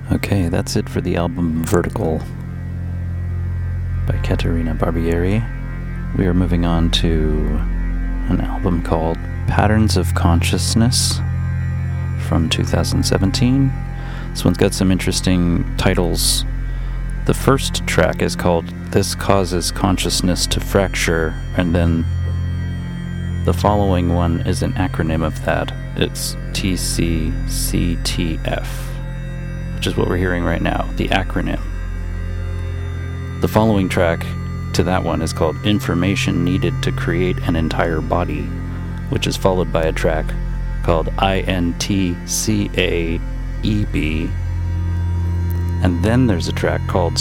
Okay, that's it for the album Vertical by Caterina Barbieri. We are moving on to an album called Patterns of Consciousness from 2017. This one's got some interesting titles. The first track is called This Causes Consciousness to Fracture, and then the following one is an acronym of that. It's TCCTF, which is what we're hearing right now, the acronym. The following track to that one is called Information Needed to Create an Entire Body, which is followed by a track called INTCAEB. And then there's a track called